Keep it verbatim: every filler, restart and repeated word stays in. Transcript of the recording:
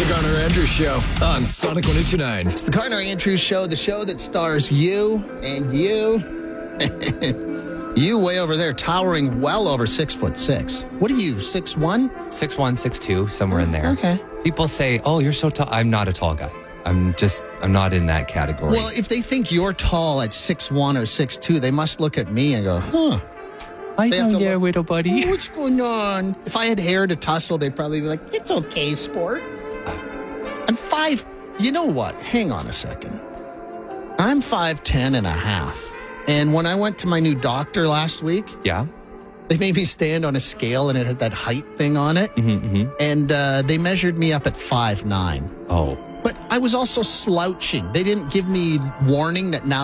The Garner Andrews Show on Sonic one oh two point nine. It's the Garner Andrews Show, the show that stars you and you. You way over there, towering well over six foot six. What are you, six one? six one, six two, somewhere in there. Okay. People say, oh, you're so tall. I'm not a tall guy. I'm just, I'm not in that category. Well, if they think you're tall at six one or six two, they must look at me and go, huh. I They have know to there, look- little buddy. What's going on? If I had hair to tussle, they'd probably be like, it's okay, sport. I'm five. You know what? Hang on a second. I'm five ten and a half. And when I went to my new doctor last week, Yeah. they made me stand on a scale and it had that height thing on it. Mm-hmm, mm-hmm. And uh, they measured me up at five nine. Oh. But I was also slouching. They didn't give me warning that now